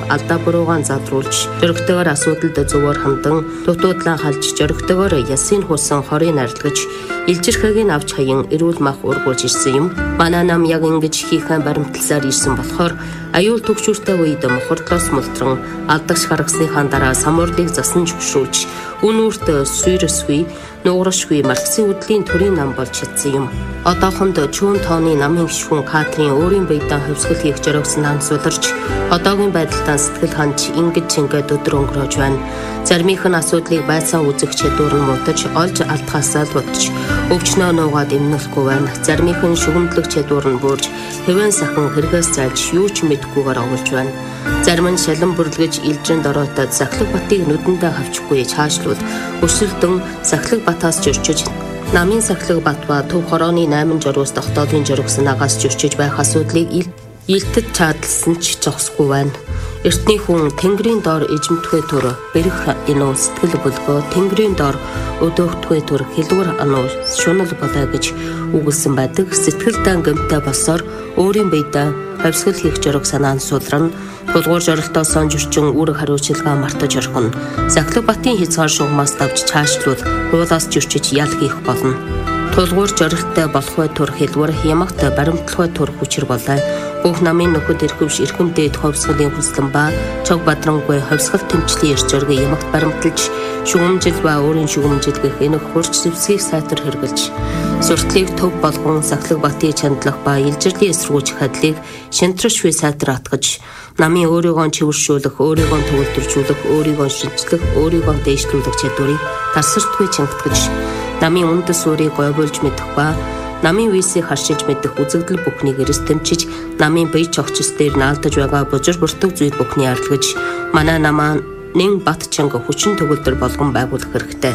алдаа буруугаан задруулж, зоригтойгоор асуудалд зөвөр хандан, дутуудлаа халж, зоригтойгоор ясын хусан хорыг арилгаж, илжирхэг нь авч хаян эрүүл мах ургуулж ирсэн юм. Манай нам яг ингэж хийхэн баримтласаар ирсэн болохоор аюул төгшүүртэй үед мохордлоос мултран алдагч гаргасныхаа дараа самурлыг засан зөвшөөрж, үнүүрт суйрсгүй, нуурашгүй марксийн үдлийн төрийн нам болж чадсан юм. Одоохонд чүүн тооны намын гишүүн Катрин өөрийн биедээ хөвсгөл хийх зоригсон ансууларч, одоогийн байдалтай сэтгэл хандж ингэж ингээд өдөр өнгөрөөж байна. Заримийнх нь асуудлыг байцаа үзэх чадвар нь муудаж, олж алдхаасаа дутж, өвчнөө нуугаад эмнэлэхгүй байна. Заримийнх нь шүгэмдлэх чадвар нь буурж, хэвэн сахан хэрэгээс зайлж юу ч мэдгүйгээр оволж байна. Зарим нь шалан бүрлгэж илжинд ороотод Сахлаг Батыг нүдэндээ хавчихгүй чаашлууд өсөлдөн Сахлаг Батаас жирчиж, намын Сахлаг Бат ба Төв хорооны 8 жоргоос тогтоодын жоргосон нагаас жирчиж байх асуудлыг илтэд чаадалсан ч зогсгүй байна. Эртний хүн тэнгэрийн доор эжимтгэй төр бэрх инуу сэтгэл бөлгөө, тэнгэрийн доор өдөөгтгэй төр хэлвэр ануу шунал болоо гэж үгэлсэн байдаг. Сэтгэлдээ гэмтэй болсоор өөрийн биедээ хавсгал хийх зориг санаа нь сулран, тулгуур жорилтоос жирчин үр хариуцлага мартаж орхино. Сахлаг Батын хязгаар шугамаас давж чаашлууд хуулаас жирчиж ял хийх болно. Тулгуур жорилттой болох бай тур хэлвэр ямагт баримтлах бай тур хүчээр болоо. Бүх намын нөхөд эрхвш эрхэмдээд ховсгалын хүслэн ба чог бадрангуй ховсгал тэмцлийн эрч зориг ямагт баримталж, шүгэмжил ба өөрийн шүгэмжилгэх энэх хурц зэвсгийг сайтар хэрэгжилж, суртлыг төв болгон Сахлаг Батын чандлах ба илжирлийн эсргүүч хадлыг шинтршгүй сайтар атгаж, намын өөрийгөө чивэршүүлэх, өөрийгөө төвлөржүүлэх, өөрийгөө шинжлэх, өөрийгөө дээшлүүлэх чадварыг тарсартгүй чангатгаж, намын үндэс үүрийг гойвуулж мэдэх ба намын висийг харшиж мэдэх үзэгдэл бүхнийг эрэс тэмчиж, намын бие чогчс дээр наалдаж байгаа бужир бүртэг зүйл бүхний арилгаж, манай намаа нэн бат чанга хүчин төгөлдөр болгон байгуулах хэрэгтэй.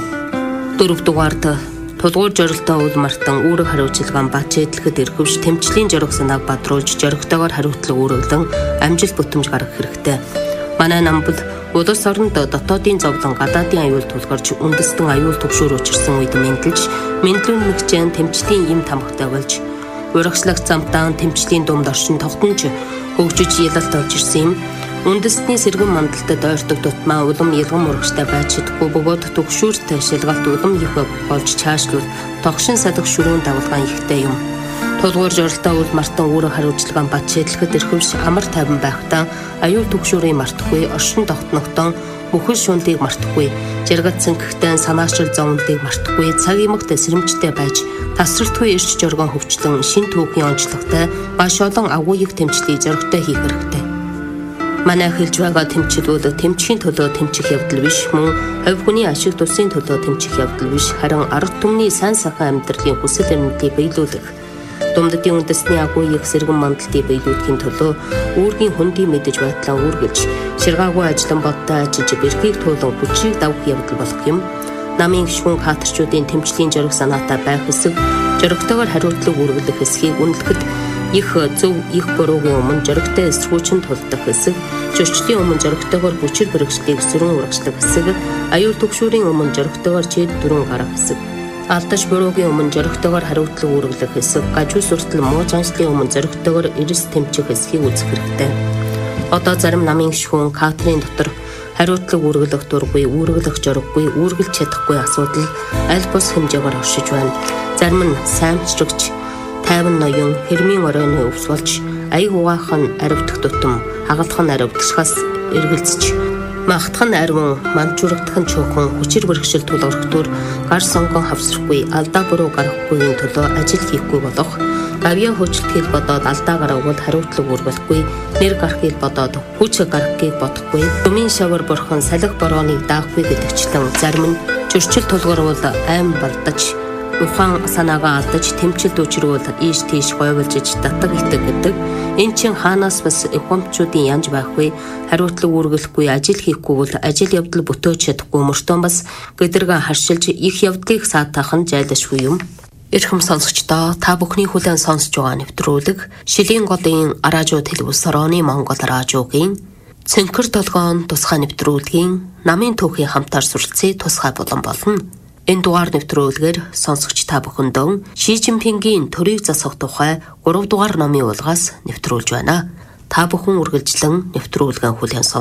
4 дугаарт тулгуур жорилтоо үл мартан үүрэг хариуцлагаан бат эдлэхэд эрхвш тэмцлийн зориг санааг бадруулж, зоригтойгоор хариуцлага үүрэглэн амжилт бүтэмж гаргах хэрэгтэй. Манай намбал улс оронд дотоодын зовлон гадаадын аюул тулгарч, үндэстэн аюул төгшөөр учирсан үед мэдлүүн мэгчэн тэмцлийн юм тамхтай болж, урагшлах замтаан тэмцлийн думд оршин тогтнож хөгжиж ялалт олж ирсэн юм. Үндэстний сэргэн мандалтад ойртог дутмаа улам ялган мурагштай байж чадахгүй бөгөөд төгшүүртэй шалгалт улам их болж чаашлууд тогшин садах шүрүүн давалгаан ихтэй юм. Тулгуур жорилтоо үл мартан үүрэг хариуцлагаан бат шийдлэхэд эрхвш амар тайван байхдаа аюул төгшүүрийг мартахгүй, оршин тогтногтон мөхөл шунлыг мартахгүй, жаргал цэнхэгтэй санаачрал зовнолыг мартахгүй, цаг имэгт эсрэмжтэй байж тасралтгүй эрч жоргон хөвчлэн шин түүхийн онцлогтой маш олон агуу их тэмцлийг зоригтой хийх хэрэгтэй. Манай хэлж байгаа тэмцэлүүд тэмцхийн төлөө тэмцэх явдал биш, мөн хувь хүний ашиг тусын төлөө тэмцэх явдал биш, харин арга түмний сайн сайхан амьдралын хүсэл эрмэлзлийг биелүүлэх, Думддын үндэсний агуу их сэргэн мандалтыг биелүүлэхийн төлөө үүргийн хөндий мэдэж байтлаа үүргэлж, ширгаагүй ажлан бодтой ажиллаж бэрхийг туулан хүчийг давах явдал болох юм. Намын гишүүн хатарчуудын тэмцлийн зориг санаатай байх хэсэг, зоригтойгоор хариуцлага үргэлжлэх хэсгийг үнэлэхэд их зөв их буруугийн өмнө зоригтой эсргүүчэн тулдах хэсэг, зөрчлийн өмнө зоригтойгоор бүчир бэрхшээлийг сүрэн урагшлах хэсэг, аюул төгшүүрийн өмнө зоригтойгоор чийд дүрэн гарах хэсэг, алдаж буруугийн өмнө зоригтойгоор хариуцлага үргэлжлэх хэсэг, гажуу суртал муу заншлын өмнө зоригтойгоор эрс тэмцэх хэсгийг үзэх хэрэгтэй. Одоо зарим намын гишүүн Катрин дотор хариуцлага үргэлжлэх дургүй, үргэлжлэх зориггүй, үргэлж чадахгүй асуудал аль бус хэмжээгээр оршиж байна. Зарим нь саймчрагч, тайван ноён, хэрмийн оройны өвс болж, аяг угаахан аривдах тутам, хагалдах нь аривдчихаас эргэлзэж, махтах нь арвин, манчурагдах нь чөөхөн, хүчир бэрхшээл тулгархдуур, гар сонгон хавсрахгүй, алдаа буруу гаргахгүйн төлөө ажил хийхгүй болох, гавьяа хөчлөлтийг бодоод алдаа гаргавал хариуцлага үргэлэхгүй, нэр гарахыг бодоод хүч гаргахыг бодохгүй, төмийн шавар борхон салхи борооныг даахгүй гэдэгчлэн зарим нь зөрчил тулгарвал айн балдаж, ухаан санаагаа алдаж, тэмцэлд учрвал ийш тийш гойволж татдаг итэг гэдэг. Энэ чин хаанаас бас экономчуудын янж байхгүй, хариуцлага үргэлэхгүй, ажил хийхгүй бол ажил явдал бүтөөж чадахгүй, мөртөө бас гэдэргээ харшилж их явдлыг саатах нь зайлшгүй юм. Эрхэм сонсогчдоо, та бүхний хүлээн сонсож байгаа нэвтрүүлэг Шилийн голын радио телевиз орооны Монгол радиогийн Цэнхэр толгойн тусгай нэвтрүүлгийн намын түүхийн хамтаар суралцъя тусгай болон болно. Энэ дугаар нэвтрүүлгээр сонсогч та бүхэндээ Ши Жинпингийн төрийг засах тухай 3 дугаар номын уулгаас нэвтрүүлж байна. Та бүхэн үргэлжлэн нэвтрүүлгэн хүлээн